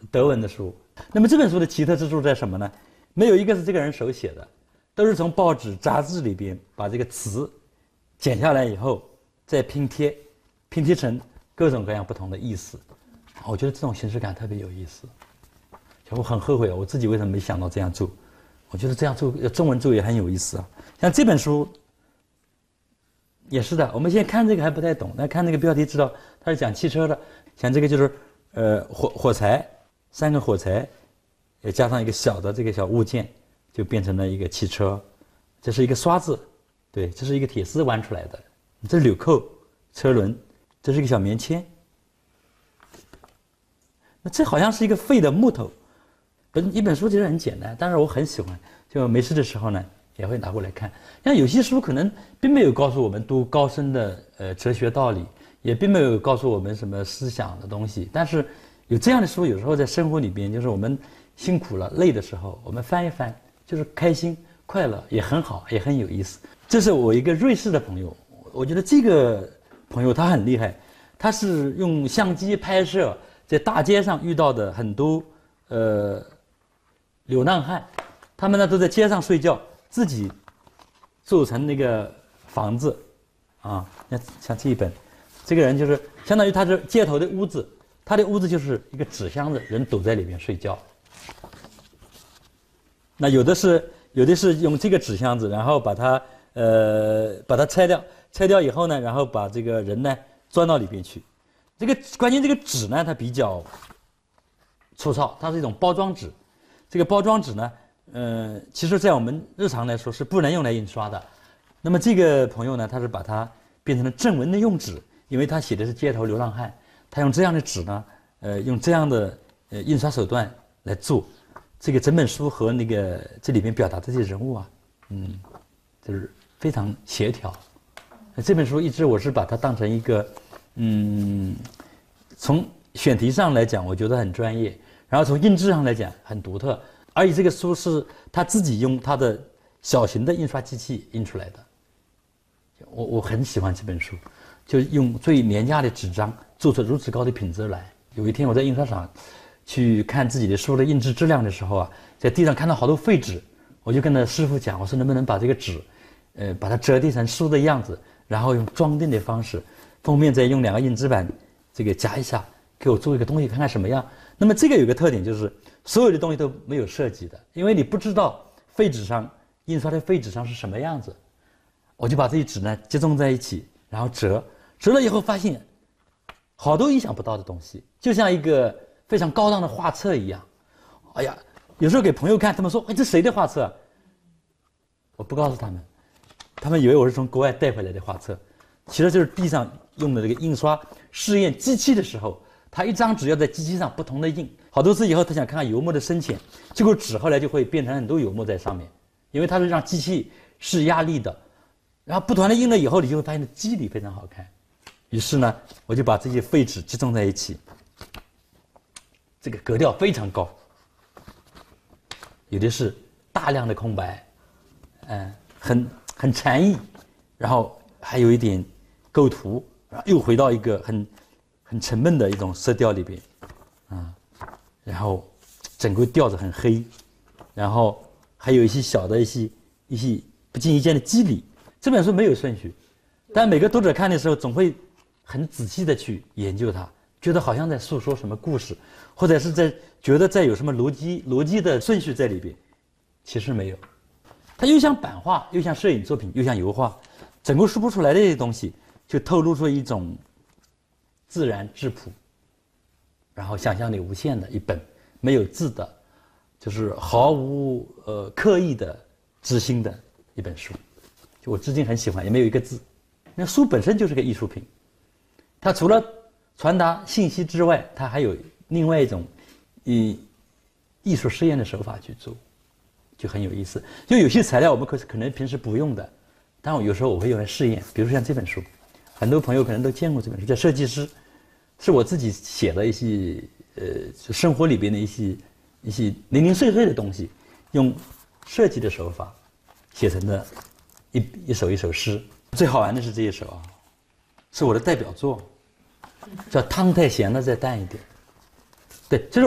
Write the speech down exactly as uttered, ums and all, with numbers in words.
德文的书。那么这本书的奇特之处在什么呢？没有一个是这个人手写的，都是从报纸、杂志里边把这个词剪下来以后再拼贴，拼贴成各种各样不同的意思。我觉得这种形式感特别有意思。我很后悔，我自己为什么没想到这样做？我觉得这样做中文做也很有意思啊。像这本书也是的，我们现在看这个还不太懂，但看这个标题知道它是讲汽车的。像这个就是呃火火柴，三个火柴，也加上一个小的这个小物件，就变成了一个汽车。这是一个刷子，对，这是一个铁丝弯出来的。这是纽扣、车轮，这是一个小棉签。那这好像是一个废的木头。本一本书其实很简单，但是我很喜欢，就没事的时候呢也会拿过来看。像有些书可能并没有告诉我们多高深的呃哲学道理，也并没有告诉我们什么思想的东西，但是有这样的书，有时候在生活里边，就是我们辛苦了、累的时候，我们翻一翻，就是开心、快乐，也很好，也很有意思。这是我一个瑞士的朋友，我觉得这个朋友他很厉害，他是用相机拍摄在大街上遇到的很多呃。流浪汉，他们呢都在街上睡觉，自己做成那个房子，啊，像像这一本，这个人就是相当于他是街头的屋子，他的屋子就是一个纸箱子，人躲在里面睡觉。那有的是有的是用这个纸箱子，然后把它呃把它拆掉，拆掉以后呢，然后把这个人呢钻到里边去。这个关键这个纸呢，它比较粗糙，它是一种包装纸。这个包装纸呢，呃，其实在我们日常来说是不能用来印刷的。那么这个朋友呢，他是把它变成了正文的用纸，因为他写的是街头流浪汉，他用这样的纸呢，呃，用这样的呃印刷手段来做。这个整本书和那个这里面表达的这些人物啊，嗯，就是非常协调。这本书一直我是把它当成一个，嗯，从选题上来讲，我觉得很专业。然后从印制上来讲很独特，而且这个书是他自己用他的小型的印刷机器印出来的。我我很喜欢这本书，就用最廉价的纸张做出如此高的品质来。有一天我在印刷厂去看自己的书的印制质量的时候啊，在地上看到好多废纸，我就跟那师傅讲，我说能不能把这个纸，呃，把它折叠成书的样子，然后用装订的方式，封面再用两个印制板这个夹一下，给我做一个东西看看什么样。那么这个有个特点，就是所有的东西都没有设计的，因为你不知道废纸上印刷的废纸上是什么样子，我就把这些纸呢集中在一起，然后折，折了以后发现好多意想不到的东西，就像一个非常高档的画册一样。哎呀，有时候给朋友看，他们说：“哎，这谁的画册？”我不告诉他们，他们以为我是从国外带回来的画册，其实就是地上用的这个印刷试验机器的时候。他一张纸要在机器上不同的印，好多次以后他想看看油墨的深浅，结果纸后来就会变成很多油墨在上面，因为它是让机器试压力的，然后不断的印了以后，你就会发现肌理非常好看。于是呢，我就把这些废纸集中在一起，这个格调非常高，有的是大量的空白，嗯、呃，很很禅意，然后还有一点构图，然后又回到一个很。很沉闷的一种色调里边，啊，然后整个调子很黑，然后还有一些小的一些一些不经意间的肌理。这本书没有顺序，但每个读者看的时候总会很仔细的去研究它，觉得好像在诉说什么故事，或者是在觉得在有什么逻辑逻辑的顺序在里边，其实没有。它又像版画，又像摄影作品，又像油画，整个说不出来的这些东西，就透露出一种。自然质朴，然后想象力无限的一本没有字的，就是毫无呃刻意的知心的一本书，就我至今很喜欢，也没有一个字。那书本身就是个艺术品，它除了传达信息之外，它还有另外一种以艺术实验的手法去做，就很有意思。就有些材料我们可可能平时不用的，但我有时候我会用来试验，比如说像这本书。很多朋友可能都见过这本书，叫《设计师》，是我自己写的一些呃生活里边的一些一些零零碎碎的东西，用设计的手法写成的一一首一首诗。最好玩的是这一首啊，是我的代表作，叫《汤太咸了，再淡一点》。对，就是。